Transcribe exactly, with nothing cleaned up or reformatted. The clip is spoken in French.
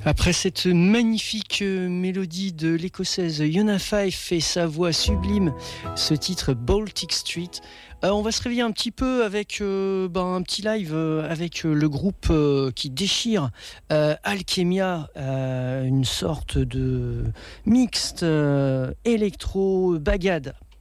Après cette magnifique mélodie de l'écossaise Yona Fife et sa voix sublime, ce titre Baltic Street, euh, on va se réveiller un petit peu avec euh, ben, un petit live euh, avec euh, le groupe euh, qui déchire, euh, Alchemia, euh, une sorte de mixte euh, électro-bagade.